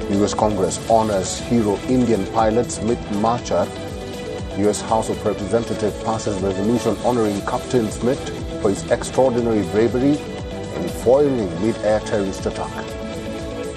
US Congress honors hero Indian pilot Smit Machar. US House of Representatives passes resolution honoring Captain Smit for his extraordinary bravery in foiling mid-air terrorist attack.